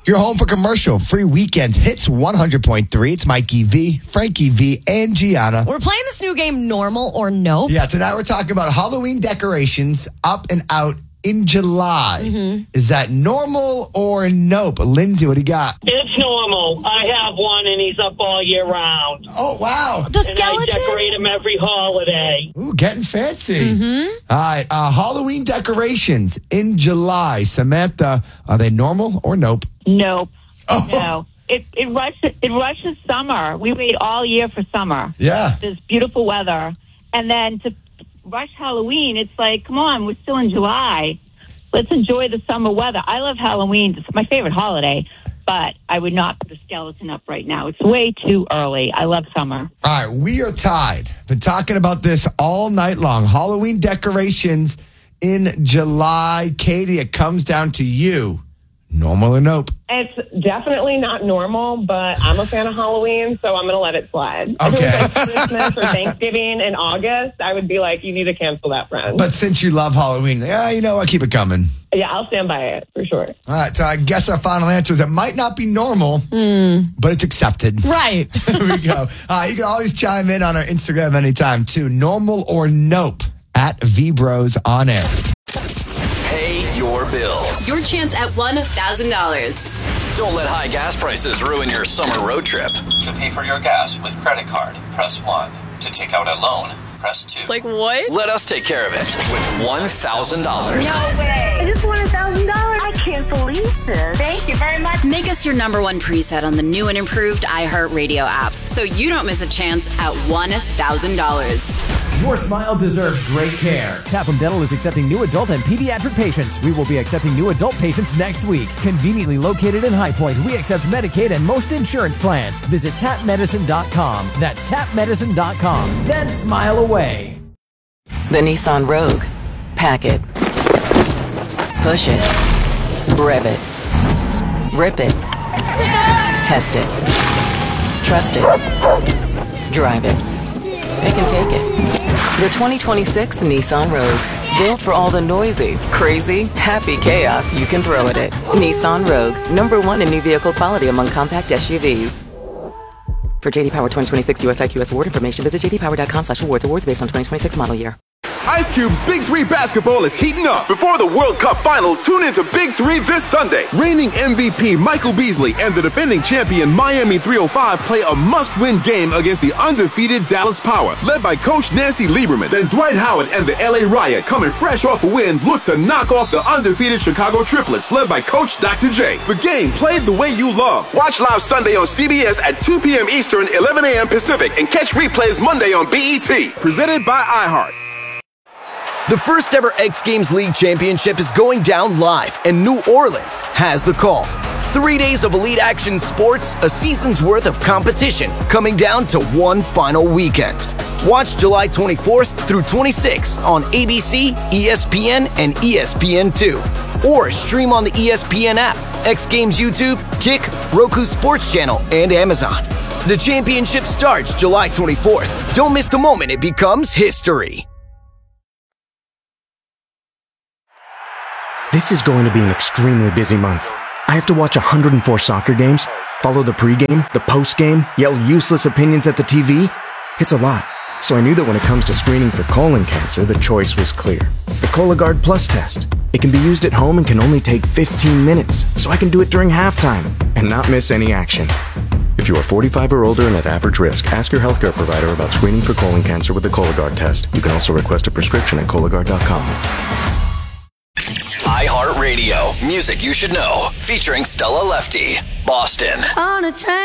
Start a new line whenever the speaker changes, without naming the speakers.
You're home for commercial-free weekend hits 100.3. It's Mikey V, Frankie V, and Gianna.
We're playing this new game, Normal or Nope.
Yeah, tonight we're talking about Halloween decorations up and out in July. Mm-hmm. Is that normal or nope? Lindsay, what do you got?
It's normal. I have one, and he's up all year round.
Oh, wow.
The skeleton?
And I decorate him every holiday.
Ooh, getting fancy.
Mm-hmm.
All right, Halloween decorations in July. Samantha, are they normal or nope?
Nope.
Oh.
No. It rushes summer. We wait all year for summer.
Yeah.
This beautiful weather. And then to rush Halloween, it's like, come on, we're still in July. Let's enjoy the summer weather. I love Halloween. It's my favorite holiday, but I would not put the skeleton up right now. It's way too early. I love summer.
All right, we are tied. Been talking about this all night long. Halloween decorations in July. Katie, it comes down to you. Normal or nope?
It's definitely not normal, but I'm a fan of Halloween, so I'm going to let it slide.
Okay.
If it was like Christmas or Thanksgiving in August, I would be like, you need to cancel that, friend.
But since you love Halloween, you know what? Keep it coming.
Yeah, I'll stand by it for sure.
All right, so I guess our final answer is it might not be normal, but it's accepted.
Right.
There we go. You can always chime in on our Instagram anytime, too. Normal or nope at VBros on air.
Pay your bills.
Your chance at $1,000.
Don't let high gas prices ruin your summer road trip. To pay for your gas with credit card, press 1. To take out a loan, press 2.
Like what?
Let us take care of it with $1,000.
No way. I just won $1,000. I can't believe this. Thank you very much.
Make us your number one preset on the new and improved iHeartRadio app so you don't miss a chance at $1,000.
Your smile deserves great care. Tappan Dental is accepting new adult and pediatric patients. We will be accepting new adult patients next week. Conveniently located in High Point, we accept Medicaid and most insurance plans. Visit tapmedicine.com. That's tapmedicine.com. Then smile away.
The Nissan Rogue. Pack it. Push it. Rev it. Rip it. Test it. Trust it. Drive it. Pick and take it. The 2026 Nissan Rogue. Built for all the noisy, crazy, happy chaos you can throw at it. Nissan Rogue. #1 in new vehicle quality among compact SUVs. For JD Power 2026 US IQS award information, visit jdpower.com/awards. Awards based on 2026 model year.
Ice Cube's Big 3 basketball is heating up. Before the World Cup final, tune into Big 3 this Sunday. Reigning MVP Michael Beasley and the defending champion Miami 305 play a must-win game against the undefeated Dallas Power, led by Coach Nancy Lieberman. Then Dwight Howard and the LA Riot, coming fresh off a win, look to knock off the undefeated Chicago Triplets, led by Coach Dr. J. The game played the way you love. Watch live Sunday on CBS at 2 p.m. Eastern, 11 a.m. Pacific, and catch replays Monday on BET. Presented by iHeart.
The first ever X Games League Championship is going down live, and New Orleans has the call. 3 days of elite action sports, a season's worth of competition, coming down to one final weekend. Watch July 24th through 26th on ABC, ESPN, and ESPN2. Or stream on the ESPN app, X Games YouTube, Kick, Roku Sports Channel, and Amazon. The championship starts July 24th. Don't miss the moment it becomes history.
This is going to be an extremely busy month. I have to watch 104 soccer games, follow the pregame, the postgame, yell useless opinions at the TV. It's a lot. So I knew that when it comes to screening for colon cancer, the choice was clear. The Cologuard Plus test. It can be used at home and can only take 15 minutes, so I can do it during halftime and not miss any action. If you are 45 or older and at average risk, ask your healthcare provider about screening for colon cancer with the Cologuard test. You can also request a prescription at Cologuard.com.
iHeartRadio. Music you should know. Featuring Stella Lefty. Boston.
On a train.